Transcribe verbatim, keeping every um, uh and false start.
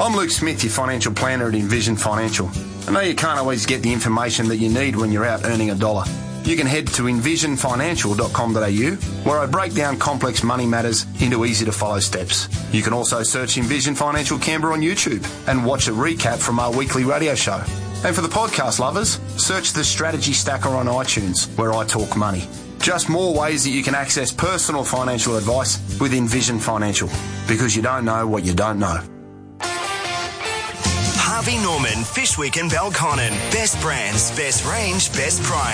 I'm Luke Smith, your financial planner at Envision Financial. I know you can't always get the information that you need when you're out earning a dollar. You can head to envision financial dot com dot a u, where I break down complex money matters into easy-to-follow steps. You can also search Envision Financial Canberra on YouTube and watch a recap from our weekly radio show. And for the podcast lovers, search the Strategy Stacker on iTunes, where I talk money. Just more ways that you can access personal financial advice with Envision Financial, because you don't know what you don't know. Harvey Norman, Fishwick and Belconnen. Best brands, best range, best price.